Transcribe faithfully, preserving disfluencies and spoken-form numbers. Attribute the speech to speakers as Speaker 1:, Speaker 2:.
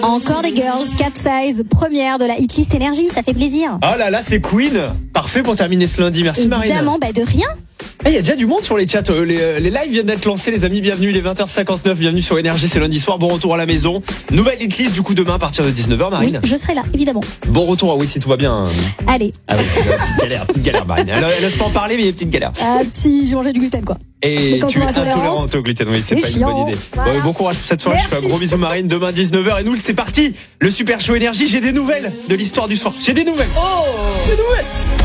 Speaker 1: Encore des girls, Cat Size, première de la hitlist énergie, ça fait plaisir.
Speaker 2: Oh là là, c'est Queen. Parfait pour terminer ce lundi. Merci Marine.
Speaker 1: Évidemment, bah de rien.
Speaker 2: Il hey, y a déjà du monde sur les chats. Euh, les, euh, les lives viennent d'être lancés, les amis. Bienvenue, il est vingt heures cinquante-neuf. Bienvenue sur Énergie, c'est lundi soir. Bon retour à la maison. Nouvelle hitlist du coup demain à partir de dix-neuf heures, Marine.
Speaker 1: Oui, je serai là, évidemment.
Speaker 2: Bon retour, ah oui, si tout va bien.
Speaker 1: Allez.
Speaker 2: Ah oui, petite galère, petite galère, Marine. Elle, elle laisse pas en parler, mais il y a une petite galère.
Speaker 1: Ah, petit, j'ai mangé du gluten, quoi.
Speaker 2: Et
Speaker 1: quand
Speaker 2: tu es
Speaker 1: on a tolérance,
Speaker 2: intolérante au gluten, oui, c'est pas
Speaker 1: chiant.
Speaker 2: une bonne idée.
Speaker 1: Voilà.
Speaker 2: Ouais, bon courage pour cette soirée.
Speaker 1: Merci.
Speaker 2: Je fais un gros bisou, Marine. Demain, dix-neuf heures. Et nous, c'est parti. Le super show Énergie. J'ai des nouvelles de l'histoire du soir. J'ai des nouvelles. Oh, des nouvelles.